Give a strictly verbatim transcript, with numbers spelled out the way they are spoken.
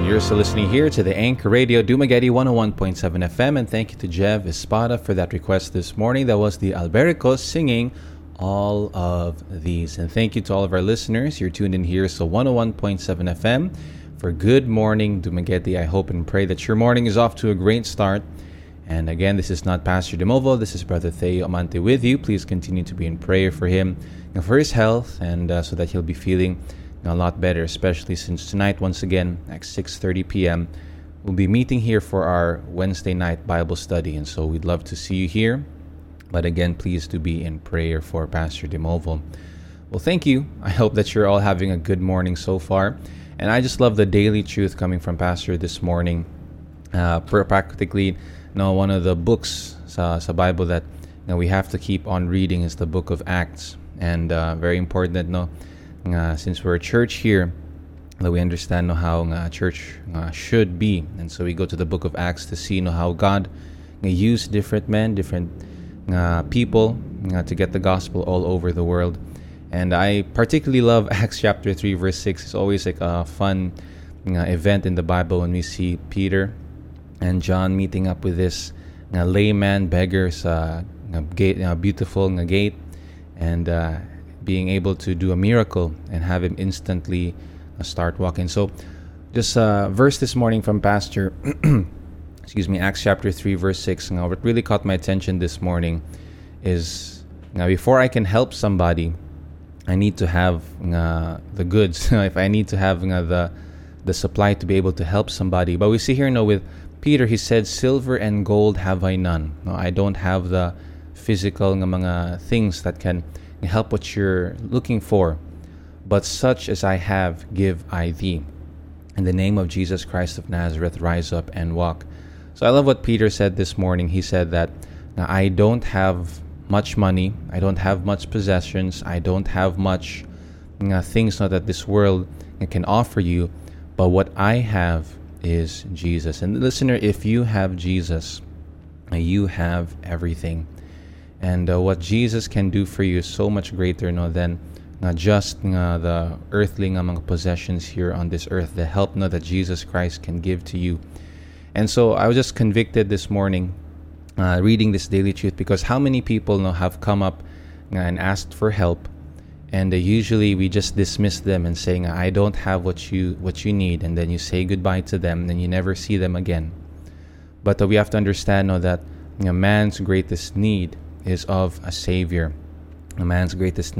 You're still listening here to the Anchor Radio Dumaguete one oh one point seven F M, and thank you to Jev Espada for that request this morning. That was the Albericos singing All of These. And thank you to all of our listeners. You're tuned in here, so one oh one point seven F M for Good Morning Dumaguete. I hope and pray that your morning is off to a great start. And again, this is not Pastor Demovo. This is Brother Theo Amante with you. Please continue to be in prayer for him, you know, for his health, and uh, so that he'll be feeling a lot better, especially since tonight, once again, at six thirty p.m., we'll be meeting here for our Wednesday night Bible study. And so we'd love to see you here. But again, please do be in prayer for Pastor Demovo. Well, thank you. I hope that you're all having a good morning so far. And I just love the daily truth coming from Pastor this morning. Uh, practically, you know, one of the books sa, sa Bible that you know, we have to keep on reading is the book of Acts. And uh, very important that, no, Uh, since we're a church here, that we understand know, how a church uh, should be. And so we go to the book of Acts to see know, how God uh, used different men, different uh, people uh, to get the gospel all over the world. And I particularly love Acts chapter three, verse six. It's always like a fun uh, event in the Bible when we see Peter and John meeting up with this uh, layman beggar's uh, gate, uh, beautiful uh, gate, and uh, being able to do a miracle and have him instantly uh, start walking. So just a uh, verse this morning from Pastor, excuse me, Acts chapter three, verse six. Now, what really caught my attention this morning is, now before I can help somebody, I need to have uh, the goods. If I need to have uh, the the supply to be able to help somebody. But we see here now with Peter, he said, silver and gold have I none. No, I don't have the physical nga mga things that can help what you're looking for, but such as I have give I thee. In the name of Jesus Christ of Nazareth, rise up and walk. So I love what Peter said this morning. He said that, now, I don't have much money, I don't have much possessions, I don't have much uh, things now that this world can offer you, but what I have is Jesus. And listener, if you have Jesus, you have everything. And uh, what Jesus can do for you is so much greater no, than not just uh, the earthly nga mga possessions here on this earth, the help no, that Jesus Christ can give to you. And so I was just convicted this morning uh, reading this daily truth, because how many people no, have come up uh, and asked for help, and uh, usually we just dismiss them and saying, I don't have what you what you need, and then you say goodbye to them and you never see them again. But uh, we have to understand no, that you know, man's greatest need is of a Savior. A man's greatest